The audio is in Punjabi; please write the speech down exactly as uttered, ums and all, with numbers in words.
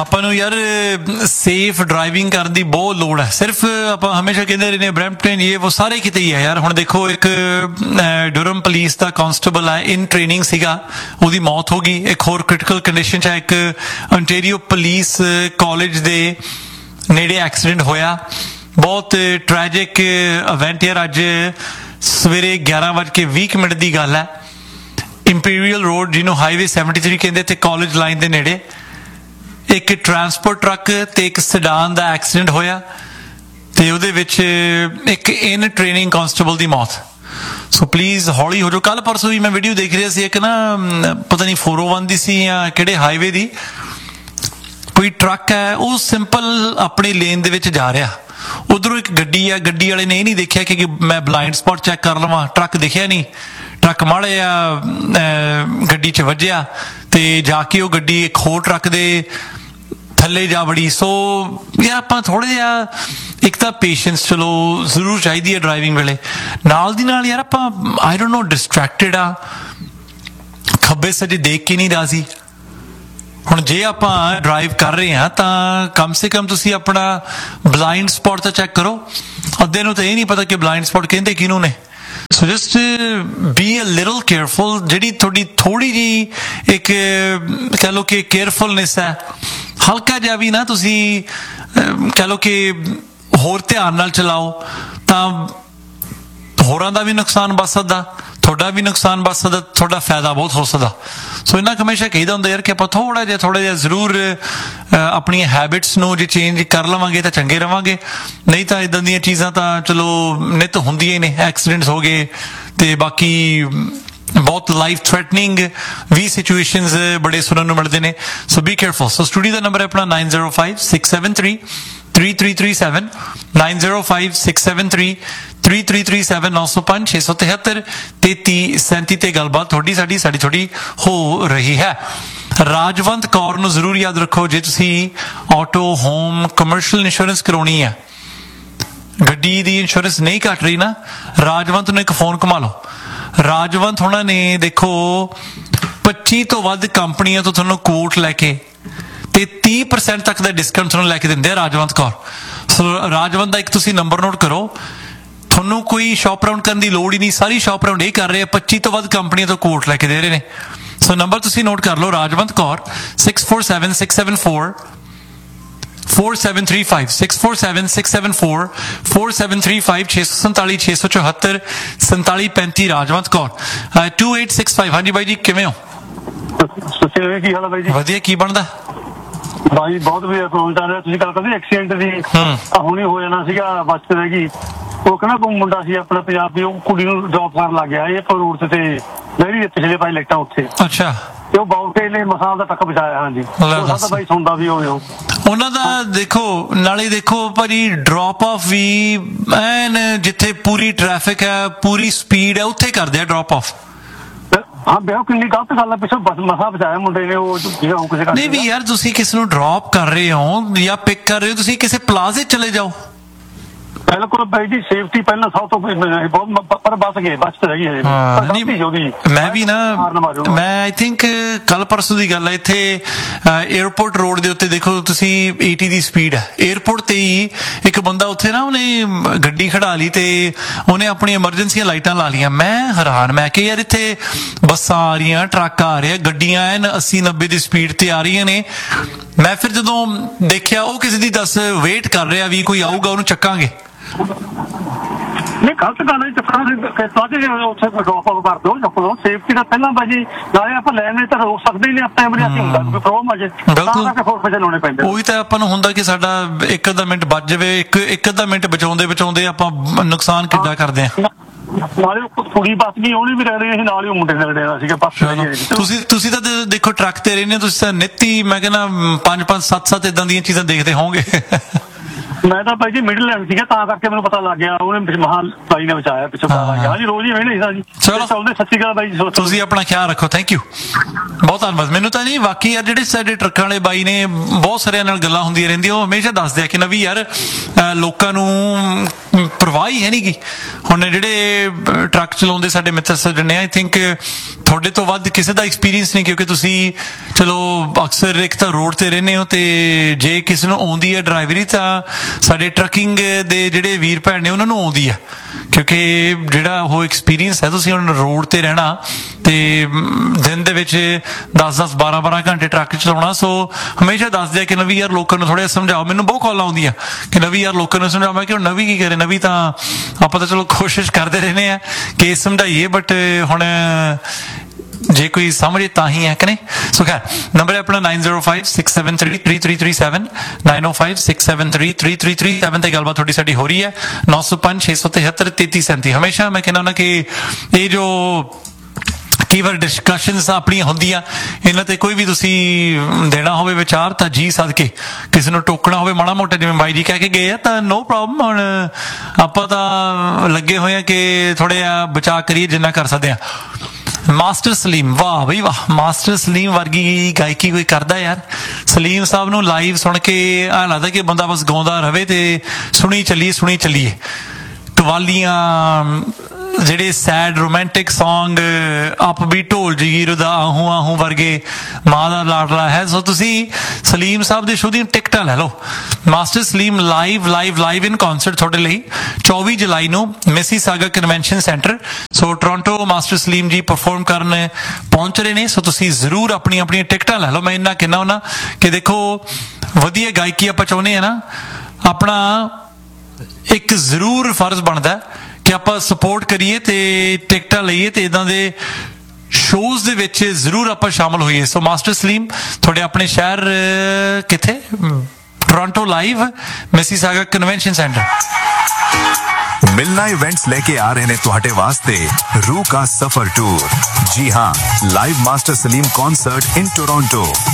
ਆਪਾਂ ਨੂੰ ਯਾਰ ਸੇਫ ਡਰਾਈਵਿੰਗ ਕਰਨ ਦੀ ਬਹੁਤ ਲੋੜ ਹੈ। ਸਿਰਫ ਆਪਾਂ ਹਮੇਸ਼ਾ ਕਹਿੰਦੇ ਰਹੇ ਨੇ ਬਰੈਂਪਟਨ ਇਹ ਉਹ ਸਾਰੇ ਕਿਤੇ ਹੀ ਹੈ ਯਾਰ। ਹੁਣ ਦੇਖੋ ਇੱਕ ਡਿਊਰਮ ਪੁਲਿਸ ਦਾ ਕਾਂਸਟੇਬਲ ਹੈ, ਇਨ ਟ੍ਰੇਨਿੰਗ ਸੀਗਾ, ਉਹਦੀ ਮੌਤ ਹੋ ਗਈ। ਇੱਕ ਹੋਰ ਕ੍ਰਿਟੀਕਲ ਕੰਡੀਸ਼ਨ 'ਚ ਹੈ। ਇੱਕ ontario ਪੁਲਿਸ ਕਾਲਜ ਦੇ ਨੇੜੇ ਐਕਸੀਡੈਂਟ ਹੋਇਆ, ਬਹੁਤ ਟ੍ਰੈਜਿਕ ਇਵੈਂਟ ਯਾਰ। ਅੱਜ ਸਵੇਰੇ ਗਿਆਰਾਂ ਵੱਜ ਕੇ ਵੀਹ ਮਿੰਟ ਦੀ ਗੱਲ ਹੈ, ਇੰਪੀਰੀਅਲ ਰੋਡ ਜਿਹਨੂੰ ਹਾਈਵੇ ਸੈਵਨਟੀ ਥ੍ਰੀ ਕਹਿੰਦੇ ਤੇ ਕਾਲਜ ਲਾਈਨ ਦੇ ਨੇੜੇ ਇੱਕ ਟਰਾਂਸਪੋਰਟ ਟਰੱਕ ਤੇ ਇੱਕ ਸੈਡਾਨ ਦਾ ਐਕਸੀਡੈਂਟ ਹੋਇਆ ਤੇ ਉਹਦੇ ਵਿੱਚ ਇੱਕ ਇਨ ਟ੍ਰੇਨਿੰਗ ਕਾਂਸਟੇਬਲ ਦੀ ਮੌਤ। ਸੋ ਪਲੀਜ਼ ਹੌਲੀ ਹੋ ਜਾਓ। ਕੱਲ ਪਰਸੋਂ ਵੀ ਮੈਂ ਵੀਡੀਓ ਦੇਖ ਰਿਹਾ ਸੀ, ਇੱਕ ਨਾ ਪਤਾ ਨਹੀਂ ਫੋਰ ਓ ਵਨ ਦੀ ਸੀ ਜਾਂ ਕਿਹੜੇ ਹਾਈਵੇ ਦੀ, ਕੋਈ ਟਰੱਕ ਹੈ ਉਹ ਸਿੰਪਲ ਆਪਣੀ ਲੇਨ ਦੇ ਵਿੱਚ ਜਾ ਰਿਹਾ, ਉਧਰੋਂ ਇੱਕ ਗੱਡੀ ਆ, ਗੱਡੀ ਵਾਲੇ ਨੇ ਇਹ ਨਹੀਂ ਦੇਖਿਆ ਕਿ ਮੈਂ ਬਲਾਈਂਡ ਸਪੌਟ ਚੈੱਕ ਕਰ ਲਵਾਂ, ਟਰੱਕ ਦਿਖਿਆ ਨਹੀਂ, ਟਰੱਕ ਮਾੜੇ ਆ ਗੱਡੀ 'ਚ ਵੱਜਿਆ ਤੇ ਜਾ ਕੇ ਉਹ ਗੱਡੀ ਇੱਕ ਹੋਰ ਟਰੱਕ ਦੇ ਥੱਲੇ ਜਾ ਵੜੀ। ਸੋ ਯਾਰ ਆਪਾਂ ਥੋੜਾ ਜਿਹਾ ਇੱਕ ਤਾਂ ਪੇਸ਼ੈਂਸ ਚਲੋ ਜ਼ਰੂਰ ਚਾਹੀਦੀ ਹੈ ਡਰਾਈਵਿੰਗ ਵੇਲੇ, ਨਾਲ ਦੀ ਨਾਲ ਯਾਰ ਆਪਾਂ ਆਈ ਡੋਂਟ ਨੋ ਡਿਸਟਰੈਕਟਿਡ ਆ, ਖੱਬੇ ਸੱਜੇ ਦੇਖ ਕੇ ਨਹੀਂ ਰਾਜ਼ੀ। ਹੁਣ ਜੇ ਆਪਾਂ ਡਰਾਈਵ ਕਰ ਰਹੇ ਹਾਂ ਤਾਂ ਕਮ ਸੇ ਕਮ ਤੁਸੀਂ ਆਪਣਾ ਬਲਾਈਂਡ ਸਪੌਟ ਤਾਂ ਚੈੱਕ ਕਰੋ। ਅੱਧੇ ਨੂੰ ਤਾਂ ਇਹ ਨਹੀਂ ਪਤਾ ਕਿ ਬਲਾਈਂਡ ਸਪੌਟ ਕਹਿੰਦੇ ਕਿਹਨੂੰ ਨੇ। ਸੋ just be a little careful. ਜਿਹੜੀ ਤੁਹਾਡੀ ਥੋੜੀ ਜਿਹੀ ਇੱਕ ਕਹਿ ਲਓ ਕਿ ਕੇਅਰਫੁਲਨੈਸ ਹੈ, ਹਲਕਾ ਜਿਹਾ ਵੀ ਨਾ ਤੁਸੀਂ ਕਹਿ ਲਓ ਕਿ ਹੋਰ ਧਿਆਨ ਨਾਲ ਚਲਾਓ ਤਾਂ ਹੋਰਾਂ ਦਾ ਵੀ ਨੁਕਸਾਨ ਬਚ ਸਕਦਾ, ਤੁਹਾਡਾ ਵੀ ਨੁਕਸਾਨ ਬਚ ਸਕਦਾ, ਤੁਹਾਡਾ ਫਾਇਦਾ ਬਹੁਤ ਹੋ ਸਕਦਾ। ਸੋ ਇੰਨਾ ਕੁ ਹਮੇਸ਼ਾ ਕਹੀਦਾ ਹੁੰਦਾ ਯਾਰ ਕਿ ਆਪਾਂ ਥੋੜਾ ਜਿਹਾ ਥੋੜਾ ਜਿਹਾ ਜ਼ਰੂਰ ਆਪਣੀਆਂ ਹੈਬਿਟਸ ਨੂੰ ਜੇ ਚੇਂਜ ਕਰ ਲਵਾਂਗੇ ਤਾਂ ਚੰਗੇ ਰਵਾਂਗੇ। ਨਹੀਂ ਤਾਂ ਇੱਦਾਂ ਦੀਆਂ ਚੀਜ਼ਾਂ ਤਾਂ ਚਲੋ ਨਿੱਤ ਹੁੰਦੀਆਂ ਹੀ ਨੇ, ਐਕਸੀਡੈਂਟਸ ਹੋ ਗਏ ਤੇ ਬਾਕੀ ਬਹੁਤ ਲਾਈਫ ਥ੍ਰੈਟਨਿੰਗ ਵੀ ਸਿਚੁਏਸ਼ਨਸ ਬੜੇ ਸੁਣਨ ਨੂੰ ਮਿਲਦੇ ਨੇ। ਸੋ ਬੀ ਕੇਅਰਫੁਲ। ਸੋ ਸਟੂਡੀਓ ਦਾ ਨੰਬਰ ਹੈ ਆਪਣਾ nine zero five six seven three three three three seven, nine zero five six seven three three three three seven, ਨੌ ਸੌ ਪੰਜ ਛੇ ਸੌ ਤਿਹੱਤਰ ਤੇਤੀ ਸੈਂਤੀ ਤੇ ਗੱਲਬਾਤ ਤੁਹਾਡੀ ਸਾਡੀ ਸਾਡੀ ਥੋੜੀ ਹੋ ਰਹੀ ਹੈ। ਰਾਜਵੰਤ ਕੌਰ ਨੂੰ ਜ਼ਰੂਰ ਯਾਦ ਰੱਖੋ, ਜੇ ਤੁਸੀਂ ਆਟੋ, ਹੋਮ, ਕਮਰਸ਼ੀਅਲ ਇੰਸ਼ੋਰੈਂਸ ਕਰਾਉਣੀ ਹੈ, ਗੱਡੀ ਦੀ ਇੰਸ਼ੋਰੈਂਸ ਨਹੀਂ ਘੱਟ ਰਹੀ ਨਾ, ਰਾਜਵੰਤ ਨੂੰ ਇੱਕ ਫੋਨ ਘੁਮਾ ਲਓ। ਰਾਜਵੰਤ ਉਹਨਾਂ ਨੇ ਦੇਖੋ ਪੱਚੀ ਤੋਂ ਵੱਧ ਕੰਪਨੀਆਂ ਤੋਂ ਤੁਹਾਨੂੰ ਕੋਟ ਲੈ ਕੇ ਤੇ ਤੀਹ ਪਰਸੈਂਟ ਤੱਕ ਦਾ ਡਿਸਕਾਊਂਟ ਤੁਹਾਨੂੰ ਲੈ ਕੇ ਦਿੰਦੇ ਆ ਰਾਜਵੰਤ ਕੌਰ। ਸੋ ਰਾਜਵੰਤ ਦਾ ਇੱਕ ਤੁਸੀਂ ਨੰਬਰ ਨੋਟ ਕਰੋ, ਤੁਹਾਨੂੰ ਕੋਈ ਸ਼ਾਪ ਰਾਊਂਡ ਕਰਨ ਦੀ ਲੋੜ ਹੀ ਨਹੀਂ, ਸਾਰੀ ਸ਼ਾਪ ਰਾਊਂਡ ਇਹ ਕਰ ਰਹੇ ਆ, ਪੱਚੀ ਤੋਂ ਵੱਧ ਕੰਪਨੀਆਂ ਤੋਂ ਕੋਟ ਲੈ ਕੇ ਦੇ ਰਹੇ ਨੇ। ਸੋ ਨੰਬਰ ਤੁਸੀਂ ਨੋਟ ਕਰ ਲਓ, Rajwant Kaur six four seven six seven four four seven three five, six four seven six seven four four seven three five, ਛੇ ਸੌ ਸੰਤਾਲੀ ਛੇ ਸੌ ਚੁਹੱਤਰ ਸੰਤਾਲੀ ਪੈਂਤੀ Rajwant Kaur two eight six five। ਹਾਂਜੀ ਬਾਈ ਜੀ ਕਿਵੇਂ ਹੋ? ਕੀ ਹਾਲ ਹੈ ਬਾਈ ਜੀ? ਵਧੀਆ। ਕੀ ਬਣਦਾ ਬਾਈ? ਬਹੁਤ ਵਧੀਆ ਫੋਨ ਚੱਲ ਰਿਹਾ। ਤੁਸੀਂ ਗੱਲ ਕਰਦੇ ਐਕਸੀਡੈਂਟ ਦੀ, ਹੁਣੇ ਹੋ ਜਾਣਾ ਸੀਗਾ, ਬਚ ਰਹਿ ਗਈ। ਉਹ ਕਹਿੰਦਾ ਕੋਈ ਮੁੰਡਾ ਸੀ ਆਪਣਾ ਪੰਜਾਬੀ, ਉਹ ਕੁੜੀ ਨੂੰ ਡ੍ਰੌਪ ਕਰਨ ਲੱਗ ਗਿਆ ਇਹ ਰੋਡ ਤੇ ਡੈਰੀ ਦੇ ਪਿਛਲੇ ਪਾਸੇ ਲਾਈਟਾਂ ਉੱਥੇ। ਅੱਛਾ। ਤੇ ਉਹ ਬਾਊਟੇ ਨੇ ਮਸਾਂ ਦਾ ਟੱਕ ਬਚਾਇਆ। ਹਾਂਜੀ ਤਾਂ ਬਾਈ ਸੁਣਦਾ ਵੀ ਹੋਵੇ ਉਹਨਾਂ ਦਾ। ਦੇਖੋ ਨਾਲੇ ਦੇਖੋ ਭਾਜੀ ਡ੍ਰੌਪ ਆਫ ਵੀ ਐਨ ਜਿੱਥੇ ਪੂਰੀ ਟ੍ਰੈਫਿਕ ਹੈ, ਪੂਰੀ ਸਪੀਡ ਹੈ, ਉੱਥੇ ਕਰਦੇ ਆ ਡ੍ਰੌਪ ਆਫ। ਹਾਂ ਬਿਲਕੁਲ ਕਿੰਨੀ ਗਲਤ ਗੱਲ ਹੈ, ਪਿੱਛੋਂ ਬਸ ਮਸਾ ਬਚਾਇਆ ਮੁੰਡੇ ਨੇ। ਉਹ ਕਿਸੇ ਨਹੀਂ ਵੀ ਯਾਰ ਤੁਸੀਂ ਕਿਸੇ ਨੂੰ ਡ੍ਰੌਪ ਕਰ ਰਹੇ ਹੋ ਜਾਂ ਪਿਕ ਕਰ ਰਹੇ ਹੋ, ਤੁਸੀਂ ਕਿਸੇ ਪਲਾਜ਼ੇ ਚਲੇ ਜਾਓ। ਬਿਲਕੁਲ ਬਾਈ ਜੀ, ਸੇਫਟੀ ਪਹਿਲਾਂ ਸਭ ਤੋਂ ਬਹੁਤ, ਪਰ ਬਚ ਗਏ, ਬਚ ਰਹੀ ਹੈ। ਮੈਂ ਵੀ ਨਾ ਮੈਂ ਆਈ ਥਿੰਕ ਕੱਲ ਪਰਸੋਂ ਦੀ ਗੱਲ ਹੈ, ਇੱਥੇ ਏਅਰਪੋਰਟ ਰੋਡ ਦੇ ਉੱਤੇ ਦੇਖੋ ਤੁਸੀਂ eighty ਦੀ ਸਪੀਡ ਹੈ, ਏਅਰਪੋਰਟ ਤੇ ਹੀ ਇੱਕ ਬੰਦਾ ਉੱਥੇ ਨਾ ਉਹਨੇ ਗੱਡੀ ਖੜਾ ਲਈ ਤੇ ਉਹਨੇ ਆਪਣੀ ਐਮਰਜੈਂਸੀ ਲਾਈਟਾਂ ਲਾ ਲਈਆਂ। ਮੈਂ ਹੈਰਾਨ, ਮੈਂ ਕਿ ਯਾਰ ਇੱਥੇ ਬੱਸਾਂ ਆ ਰਹੀਆਂ, ਟਰੱਕ ਆ ਰਹੇ, ਗੱਡੀਆਂ ਐਨ ਅੱਸੀ ਨੱਬੇ ਦੀ ਸਪੀਡ ਤੇ ਆ ਰਹੀਆਂ ਨੇ। ਮੈਂ ਫਿਰ ਜਦੋਂ ਦੇਖਿਆ ਉਹ ਕਿਸੇ ਦੀ ਦੱਸ ਵੇਟ ਕਰ ਰਿਹਾ ਵੀ ਕੋਈ ਆਊਗਾ ਉਹਨੂੰ ਚੱਕਾਂਗੇ। ਨਹੀਂ ਗਲਤ ਗੱਲ ਹੈ, ਚੱਕਣਾ ਉੱਥੇ ਡ੍ਰੌਪ ਆਊਟ ਕਰ ਦਿਓ, ਚੁੱਕ ਲਓ। ਸੇਫਟੀ ਦਾ ਪਹਿਲਾਂ ਭਾਜੀ ਨਾਲੇ ਆਪਾਂ ਲੈਣੇ ਤਾਂ ਰੋਕ ਸਕਦੇ ਹੀ ਨਹੀਂ, ਆਪਾਂ ਐਮਰਜੈਂਸੀ ਹੁੰਦਾ ਕੋਈ ਪ੍ਰੋਬਲਮ ਆ ਜੇ ਤਾਂ ਹੋਰ ਪੈਸੇ ਲਾਉਣੇ ਪੈਂਦੇ। ਉਹੀ ਤਾਂ ਆਪਾਂ ਨੂੰ ਹੁੰਦਾ ਕਿ ਸਾਡਾ ਇੱਕ ਅੱਧਾ ਮਿੰਟ ਬਚ ਜਾਵੇ, ਇੱਕ ਇੱਕ ਅੱਧਾ ਮਿੰਟ ਬਚਾਉਂਦੇ ਬਚਾਉਂਦੇ ਆਪਾਂ ਨੁਕਸਾਨ ਕਿੱਦਾਂ ਕਰਦੇ ਹਾਂ। ਨਾਲੇ ਕੁੜੀ ਬਚ ਗਈ, ਉਹਨੇ ਵੀ ਰਹਿ ਰਹੀ, ਨਾਲ ਹੀ ਮੁੰਡੇ ਨੇ ਰਹਿਣਾ ਸੀਗਾ ਬਸ। ਤੁਸੀਂ ਤੁਸੀਂ ਤਾਂ ਦੇਖੋ ਟਰੱਕ ਤੇ ਰਹਿੰਦੇ ਹੋ, ਤੁਸੀਂ ਤਾਂ ਨਿੱਤ ਹੀ ਮੈਂ ਕਹਿੰਦਾ ਪੰਜ ਪੰਜ ਸੱਤ ਸੱਤ ਏਦਾਂ ਦੀਆਂ ਚੀਜ਼ਾਂ ਦੇਖਦੇ ਹੋਵੋਗੇ। ਮੈਂ ਤਾਂ ਬਾਈ ਜੀ ਮਿਡਲ ਲੈਂਡ ਸੀਗਾ, ਤਾਂ ਕਰਕੇ ਮੈਨੂੰ ਪਤਾ ਲੱਗ ਗਿਆ, ਉਹਨੇ ਮਹਾਂ ਬਾਈ ਨੇ ਬਚਾਇਆ ਪਿੱਛੋਂ। ਹਾਂਜੀ ਰੋਜ਼ ਹੀ ਵੇਣੇ ਸੀ ਜੀ। ਚਲੋ ਚੱਲਦੇ। ਸਤਿ ਸ਼੍ਰੀ ਅਕਾਲ ਬਾਈ ਜੀ, ਤੁਸੀਂ ਆਪਣਾ ਖਿਆਲ ਰੱਖੋ। ਥੈਂਕ ਯੂ, ਬਹੁਤ ਧੰਨਵਾਦ। ਮੈਨੂੰ ਤਾਂ ਨਹੀਂ ਬਾਕੀ ਯਾਰ ਜਿਹੜੇ ਸਾਡੇ ਟਰੱਕਾਂ ਵਾਲੇ ਬਾਈ ਨੇ ਬਹੁਤ ਸਾਰਿਆਂ ਨਾਲ ਗੱਲਾਂ ਹੁੰਦੀਆਂ ਰਹਿੰਦੀਆਂ, ਉਹ ਹਮੇਸ਼ਾ ਦੱਸਦੇ ਆ ਕਿ ਨਵੀਂ ਯਾਰ ਲੋਕਾਂ ਨੂੰ ਪਰਵਾਹ ਹੀ ਹੈ ਨਹੀਂ ਗੀ। ਹੁਣ ਜਿਹੜੇ ਟਰੱਕ ਚਲਾਉਂਦੇ ਸਾਡੇ ਮਿੱਤਰ ਸੱਜਣ ਨੇ, ਆਈ ਥਿੰਕ ਤੁਹਾਡੇ ਤੋਂ ਵੱਧ ਕਿਸੇ ਦਾ ਐਕਸਪੀਰੀਅੰਸ ਨਹੀਂ, ਕਿਉਂਕਿ ਤੁਸੀਂ ਚਲੋ ਅਕਸਰ ਇੱਕ ਤਾਂ ਰੋਡ ਤੇ ਰਹਿੰਦੇ ਹੋ, ਤੇ ਜੇ ਕਿਸੇ ਨੂੰ ਆਉਂਦੀ ਹੈ ਡਰਾਈਵਰੀ ਤਾਂ ਸਾਡੇ ਟਰੱਕਿੰਗ ਦੇ ਜਿਹੜੇ ਵੀਰ ਭੈਣ ਨੇ ਉਹਨਾਂ ਨੂੰ ਆਉਂਦੀ ਆ, ਕਿਉਂਕਿ ਜਿਹੜਾ ਉਹ ਐਕਸਪੀਰੀਅੰਸ ਹੈ, ਤੁਸੀਂ ਹੁਣ ਰੋਡ ਤੇ ਰਹਿਣਾ ਤੇ ਦਿਨ ਦੇ ਵਿੱਚ ਦਸ ਦਸ ਬਾਰਾਂ ਬਾਰਾਂ ਘੰਟੇ ਟਰੱਕ ਚਲਾਉਣਾ। ਸੋ ਹਮੇਸ਼ਾ ਦੱਸਦੇ ਆ ਕਿ ਨਵੀਂ ਯਾਰ ਲੋਕਾਂ ਨੂੰ ਥੋੜਾ ਜਿਹਾ ਸਮਝਾਓ। ਮੈਨੂੰ ਬਹੁਤ ਕਾਲ ਆਉਂਦੀ ਆ ਕਿ ਨਵੀਂ ਯਾਰ ਲੋਕਾਂ ਨੂੰ ਸਮਝਾਓ। ਮੈਂ ਕਿ ਹੁਣ ਨਵੀਂ ਕੀ ਕਰੇ, ਨਵੀਂ ਤਾਂ ਆਪਾਂ ਤਾਂ ਚਲੋ ਕੋਸ਼ਿਸ਼ ਕਰਦੇ ਰਹਿੰਦੇ ਆ ਕਿ ਸਮਝਾਈਏ, ਬਟ ਹੁਣ ਜੇ ਕੋਈ ਸਮਝੇ ਤਾਂ ਹੀ ਹੈ ਕਿ ਨਹੀਂ। ਸੋ ਖੈਰ ਨੰਬਰ ਹੈ ਆਪਣਾ nine zero five six seven three three three three seven nine ਓ five six seven three three three three seven ਤੇ ਗੱਲਬਾਤ ਤੁਹਾਡੀ ਸਾਡੀ ਹੋ ਰਹੀ ਹੈ। ਨੌ ਸੌ ਪੰਜ ਛੇ ਸੌ ਤਿਹੱਤਰ ਤੇਤੀ ਸੈਂਤੀ। ਹਮੇਸ਼ਾ ਮੈਂ ਕਹਿੰਦਾ ਹੁੰਦਾ ਕਿ ਇਹ ਜੋ ਕਈ ਵਾਰ ਡਿਸਕਸ਼ਨਸ ਆਪਣੀਆਂ ਹੁੰਦੀਆਂ, ਇਹਨਾਂ ਤੇ ਕੋਈ ਵੀ ਤੁਸੀਂ ਦੇਣਾ ਹੋਵੇ ਵਿਚਾਰ ਤਾਂ ਜੀ ਸਦਕੇ, ਕਿਸੇ ਨੂੰ ਟੋਕਣਾ ਹੋਵੇ ਮਾੜਾ ਮੋਟਾ ਜਿਵੇਂ ਬਾਈ ਜੀ ਕਹਿ ਕੇ ਗਏ ਆ ਤਾਂ ਨੋ ਪ੍ਰੋਬਲਮ। ਹੁਣ ਆਪਾਂ ਤਾਂ ਲੱਗੇ ਹੋਏ ਆ ਕਿ ਥੋੜ੍ਹਾ ਜਿਹਾ ਬਚਾਅ ਕਰੀਏ ਜਿੰਨਾ ਕਰ ਸਕਦੇ ਆ। ਮਾਸਟਰ ਸਲੀਮ, ਵਾਹ ਬਈ ਵਾਹ, ਮਾਸਟਰ ਸਲੀਮ ਵਰਗੀ ਗਾਇਕੀ ਕੋਈ ਕਰਦਾ ਯਾਰ। ਸਲੀਮ ਸਾਹਿਬ ਨੂੰ ਲਾਈਵ ਸੁਣ ਕੇ ਐਂ ਲੱਗਦਾ ਕਿ ਬੰਦਾ ਬਸ ਗਾਉਂਦਾ ਰਵੇ ਤੇ ਸੁਣੀ ਚੱਲੀਏ ਸੁਣੀ ਚੱਲੀਏ। ਕਵਾਲੀਆਂ, ਜਿਹੜੇ ਸੈਡ ਰੋਮਾਂਟਿਕ ਸੌਂਗ, ਅਪਬੀਟ ਢੋਲ ਜਗੀਰ ਦਾ ਆਹੂ ਆਹੂ ਵਰਗੇ, ਮਾਂ ਦਾ ਲਾਡਲਾ ਹੈ। ਸੋ ਤੁਸੀਂ ਸਲੀਮ ਸਾਹਿਬ ਦੇ ਸ਼ੋਅ ਦੀਆਂ ਟਿਕਟਾਂ ਲੈ ਲਓ। Master Salim live live live ਇਨ ਕਨਸਰਟ ਤੁਹਾਡੇ ਲਈ ਚੌਵੀ ਜੁਲਾਈ ਨੂੰ ਮਿਸੀਸਾਗਾ ਕਨਵੈਨਸ਼ਨ ਸੈਂਟਰ। ਸੋ ਟੋਰਾਂਟੋ ਮਾਸਟਰ ਸਲੀਮ ਜੀ ਪਰਫਾਰਮ ਕਰਨ ਪਹੁੰਚ ਰਹੇ ਨੇ। ਸੋ ਤੁਸੀਂ ਜ਼ਰੂਰ ਆਪਣੀਆਂ ਆਪਣੀਆਂ ਟਿਕਟਾਂ ਲੈ ਲਓ। ਮੈਂ ਇੰਨਾ ਕਹਿੰਦਾ ਹੁੰਦਾ ਕਿ ਦੇਖੋ ਵਧੀਆ ਗਾਇਕੀ ਆਪਾਂ ਚਾਹੁੰਦੇ ਆ ਨਾ, ਆਪਣਾ ਇੱਕ ਜ਼ਰੂਰ ਫਰਜ਼ ਬਣਦਾ ਕਿ ਆਪਾਂ ਸਪੋਰਟ ਕਰੀਏ ਤੇ ਟਿਕਟਾਂ ਲਈਏ ਤੇ ਇਦਾਂ ਦੇ ਸ਼ੋਜ਼ ਦੇ ਵਿੱਚ ਜ਼ਰੂਰ ਆਪਾਂ ਸ਼ਾਮਲ ਹੋਈਏ। ਸੋ ਮਾਸਟਰ ਸਲੀਮ ਤੁਹਾਡੇ ਆਪਣੇ ਸ਼ਹਿਰ ਕਿੱਥੇ? Toronto live Mississauga convention centre. मिलना इवेंट्स लेके आ रहे ने तुहाडे वास्ते रूह का सफर टूर। जी हाँ, live master Salim concert in Toronto.